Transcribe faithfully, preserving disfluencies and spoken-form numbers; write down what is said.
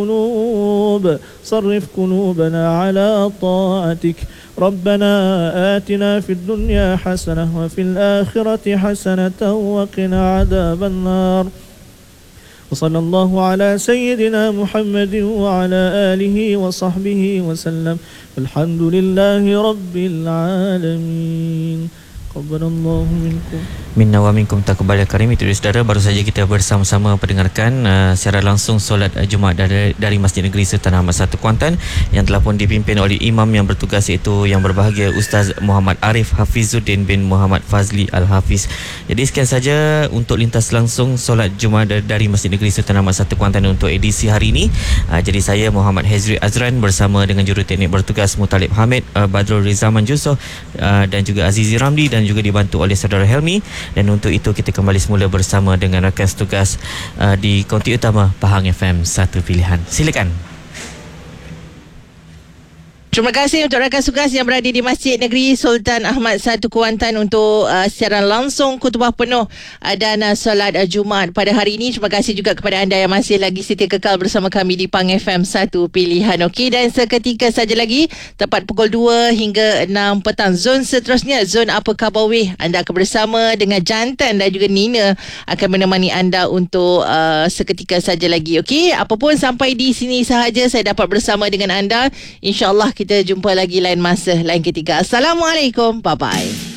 قلوب صرف قلوبنا على طاعتك ربنا آتنا في الدنيا حسنة وفي الآخرة حسنة وقنا عذاب النار وصلى الله على سيدنا محمد وعلى آله وصحبه وسلم الحمد لله رب العالمين. Qabbalallahu minkum minna wa minkum taqabbal karim. Itu dia saudara, baru saja kita bersama-sama mendengarkan uh, secara langsung solat uh, Jumaat dari, dari Masjid Negeri Sultan Ahmad satu Kuantan yang telah pun dipimpin oleh imam yang bertugas, iaitu yang berbahagia Ustaz Muhammad Arif Hafizuddin bin Muhammad Fazli Al-Hafiz. Jadi sekian saja untuk lintas langsung solat Jumaat dari Masjid Negeri Sultan Ahmad satu Kuantan untuk edisi hari ini. Uh, jadi saya Muhammad Hezri Azran bersama dengan juruteknik bertugas Mutalib Hamid, uh, Badrul Rizaman Yusof uh, dan juga Azizi Ramli, dan juga dibantu oleh saudara Helmi. Dan untuk itu kita kembali semula bersama dengan rakan tugas uh, di konti utama Pahang F M Satu Pilihan. Silakan. Terima kasih untuk rakan tugas yang berada di Masjid Negeri Sultan Ahmad satu Kuantan untuk uh, siaran langsung khutbah penuh uh, dan uh, solat uh, Jumaat pada hari ini. Terima kasih juga kepada anda yang masih lagi setia kekal bersama kami di Pahang F M Satu Pilihan. Okey, dan seketika saja lagi tepat pukul dua hingga enam petang. Zon seterusnya, Zon Apa Khabar Weh, anda akan bersama dengan Jantan dan juga Nina akan menemani anda untuk uh, seketika saja lagi. Okey, apapun sampai di sini sahaja saya dapat bersama dengan anda. InsyaAllah kita jumpa lagi lain masa, lain ketika. Assalamualaikum. Bye-bye.